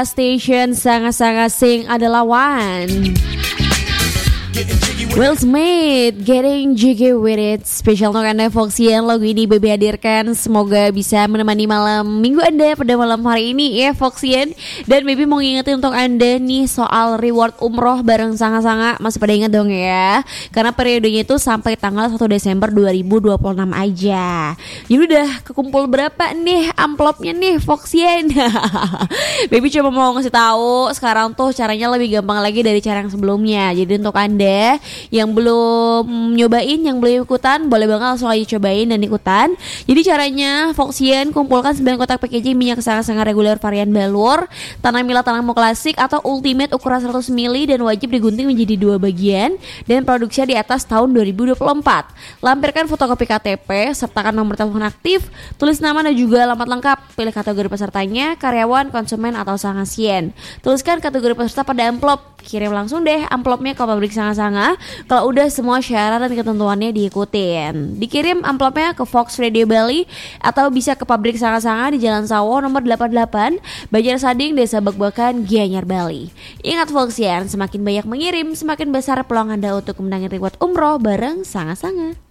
Station sangat-sangat sing adalah one. Will Smith, Getting Jiggy With It. Spesial untuk Anda Foxian, lagu ini Baby hadirkan. Semoga bisa menemani malam minggu Anda pada malam hari ini ya Foxian. Dan Baby mau ngingetin untuk Anda nih soal reward umroh bareng Sanga-Sanga. Masih pada ingat dong ya, karena periodenya itu sampai tanggal 1 Desember 2026 aja. Jadi udah kekumpul berapa nih amplopnya nih Foxian? Baby cuma mau ngasih tahu sekarang tuh caranya lebih gampang lagi dari cara yang sebelumnya. Jadi untuk Anda yang belum nyobain, yang belum ikutan, boleh banget langsung aja cobain dan ikutan. Jadi caranya Foxian kumpulkan 9 kotak packaging minyak Sanga-Sanga reguler varian balur, Tanah Mila Tanahmu Klasik atau Ultimate ukuran 100 ml dan wajib digunting menjadi 2 bagian dan produksinya di atas tahun 2024. Lampirkan fotokopi KTP, sertakan nomor telepon aktif, tulis nama dan juga alamat lengkap, pilih kategori pesertanya, karyawan, konsumen atau Sangasian. Tuliskan kategori peserta pada amplop, kirim langsung deh amplopnya ke pabrik Sanga-Sanga. Kalau udah semua syarat dan ketentuannya diikutin, dikirim amplopnya ke Fox Radio Bali atau bisa ke pabrik Sanga-Sanga di Jalan Sawo nomor 88 Banjar Sading, Desa Bakbakan, Gianyar, Bali. Ingat Foxian, semakin banyak mengirim, semakin besar peluang Anda untuk memenangi reward umroh bareng Sanga-Sanga.